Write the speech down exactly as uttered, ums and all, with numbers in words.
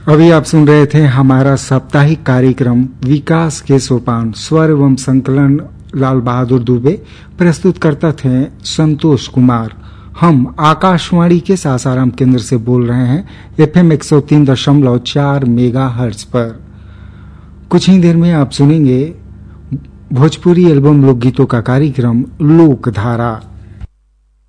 अभी आप सुन रहे थे हमारा साप्ताहिक कार्यक्रम विकास के सोपान। स्वर एवं संकलन लाल बहादुर दुबे, प्रस्तुत करता थे संतोष कुमार। हम आकाशवाणी के सासाराम केंद्र से बोल रहे हैं एफएम एक सौ तीन दशमलव चार मेगा हर्ट्ज पर। कुछ ही देर में आप सुनेंगे भोजपुरी एल्बम लोकगीतों का कार्यक्रम लोकधारा।